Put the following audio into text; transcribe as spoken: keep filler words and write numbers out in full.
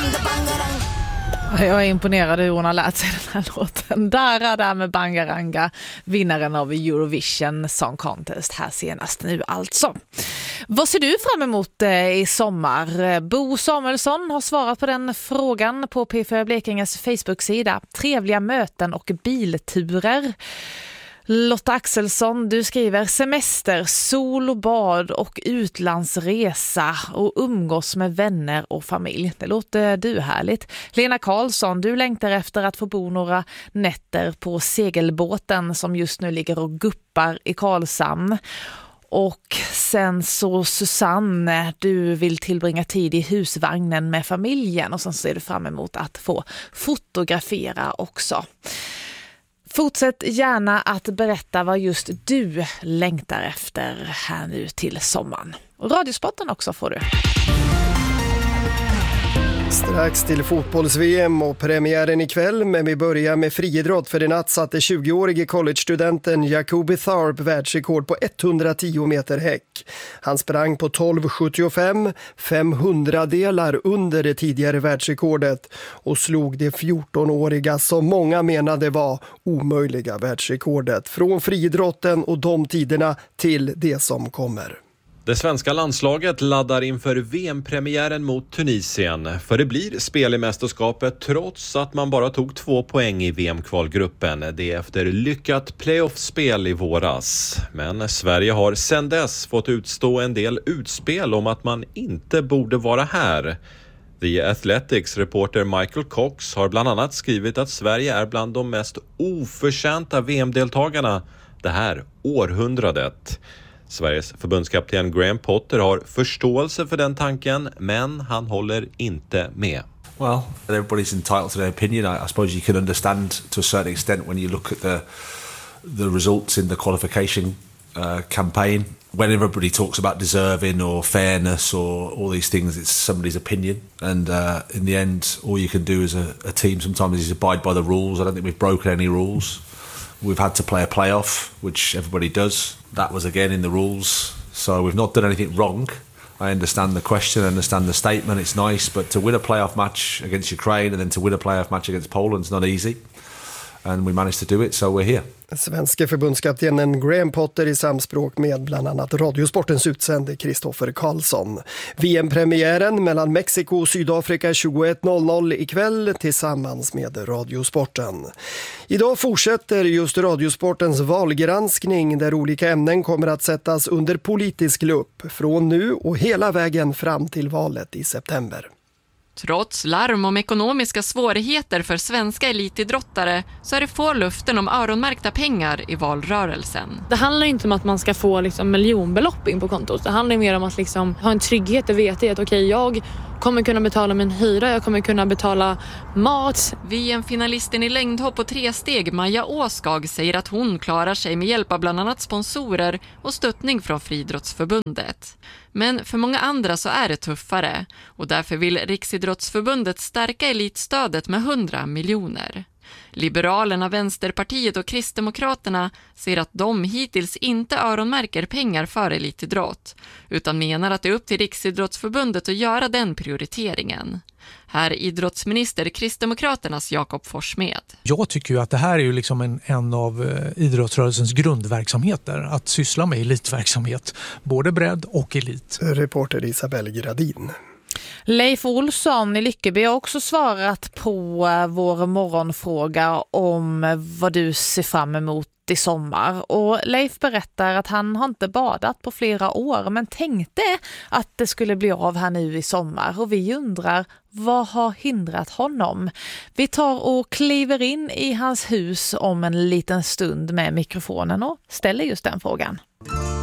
Jag är imponerad hur hon har lärt sig den här låten. Dara där med Bangaranga, vinnaren av Eurovision Song Contest här senast nu alltså. Vad ser du fram emot i sommar? Bo Samuelsson har svarat på den frågan på P fyra Blekinges Facebook-sida. Trevliga möten och bilturer. Lotta Axelsson, du skriver semester, sol och bad och utlandsresa och umgås med vänner och familj. Det låter du härligt. Lena Karlsson, du längtar efter att få bo några nätter på segelbåten som just nu ligger och guppar i Karlshamn. Och sen så Susanne, du vill tillbringa tid i husvagnen med familjen och sen ser du fram emot att få fotografera också. Fortsätt gärna att berätta vad just du längtar efter här nu till sommaren. Radiosporten också får du. Strax till fotbolls-V M och premiären ikväll, men vi börjar med friidrott. För i natt satte tjugoårige college-studenten Jacoby Tharp världsrekord på etthundratio meter häck. Han sprang på tolv sjuttiofem, fem hundradelar under det tidigare världsrekordet och slog det fjortonåriga som många menade var omöjliga världsrekordet. Från friidrotten och de tiderna till det som kommer. Det svenska landslaget laddar inför V M-premiären mot Tunisien. För det blir spel i mästerskapet trots att man bara tog två poäng i V M-kvalgruppen. Det är efter lyckat playoff-spel i våras. Men Sverige har sedan dess fått utstå en del utspel om att man inte borde vara här. The Athletics reporter Michael Cox har bland annat skrivit att Sverige är bland de mest oförtjänta V M-deltagarna det här århundradet. Sveriges förbundskapten Graham Potter har förståelse för den tanken, men han håller inte med. Well, everybody's entitled to their opinion. I, I suppose you can understand to a certain extent when you look at the the results in the qualification uh, campaign. When everybody talks about deserving or fairness or all these things, it's somebody's opinion. And uh, in the end, all you can do as a, a team sometimes is abide by the rules. I don't think we've broken any rules. We've had to play a playoff, which everybody does. That was again in the rules. So we've not done anything wrong. I understand the question, I understand the statement, it's nice, but to win a playoff match against Ukraine and then to win a playoff match against Poland is not easy. And we managed to do it, so we're here. Svenska förbundskaptenen Graham Potter i samspråk med bland annat Radiosportens utsände Kristoffer Karlsson. V M-premiären mellan Mexiko och Sydafrika tjugoett noll noll ikväll tillsammans med Radiosporten. Idag fortsätter just Radiosportens valgranskning där olika ämnen kommer att sättas under politisk lupp från nu och hela vägen fram till valet i september. Trots larm om ekonomiska svårigheter för svenska elitidrottare så är det få luften om öronmärkta pengar i valrörelsen. Det handlar inte om att man ska få liksom miljonbelopp in på kontot. Det handlar mer om att liksom ha en trygghet och veta att okej, jag kommer kunna betala min hyra, jag kommer kunna betala mat. V M-finalisten i längdhopp och tre steg Maja Åskag säger att hon klarar sig med hjälp av bland annat sponsorer och stöttning från Friidrottsförbundet. Men för många andra så är det tuffare och därför vill Riksidrottsförbundet stärka elitstödet med hundra miljoner. Liberalerna, Vänsterpartiet och Kristdemokraterna ser att de hittills inte öronmärker pengar för elitidrott utan menar att det är upp till Riksidrottsförbundet att göra den prioriteringen. Här idrottsminister Kristdemokraternas Jakob Forssmed. Jag tycker ju att det här är ju liksom en, en av eh, idrottsrörelsens grundverksamheter, att syssla med elitverksamhet, både bredd och elit. Reporter Isabelle Gradin. Leif Olsson i Lyckeby har också svarat på vår morgonfråga om vad du ser fram emot i sommar. Och Leif berättar att han har inte badat på flera år men tänkte att det skulle bli av här nu i sommar. Och vi undrar, vad har hindrat honom? Vi tar och kliver in i hans hus om en liten stund med mikrofonen och ställer just den frågan.